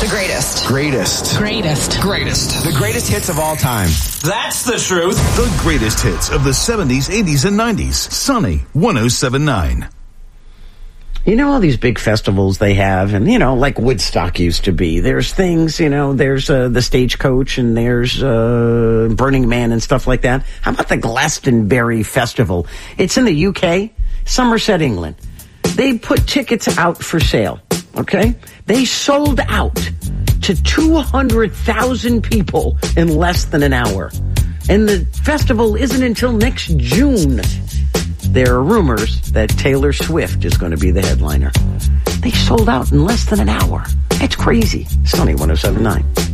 greatest. Greatest. Greatest. Greatest. The greatest hits of all time. That's the truth. The greatest hits of the 70s, 80s, and 90s. Sunny 107.9. You know, all these big festivals they have, and, like Woodstock used to be. There's things, there's the Stagecoach, and there's Burning Man and stuff like that. How about the Glastonbury Festival? It's in the UK, Somerset, England. They put tickets out for sale, okay? They sold out to 200,000 people in less than an hour. And the festival isn't until next June. There are rumors that Taylor Swift is going to be the headliner. They sold out in less than an hour. That's crazy. Sunny 107.9.